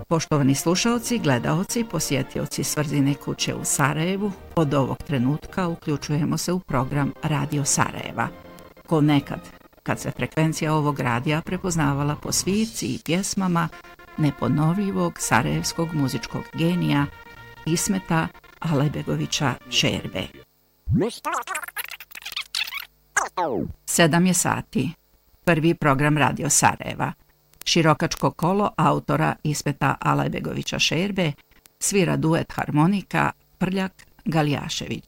Poštovani slušaoci, gledaoci, posjetioci Svrzine kuće u Sarajevu, od ovog trenutka uključujemo se u program Radio Sarajeva. Ko nekad, kad se frekvencija ovog radija prepoznavala po svirci i pjesmama neponovljivog sarajevskog muzičkog genija Ismeta Alebegovića Šerbe. 7 je sati. Prvi program Radio Sarajeva. Širokačko kolo autora Ismeta Alebegovića Šerbe svira duet harmonika Prljak Galjašević.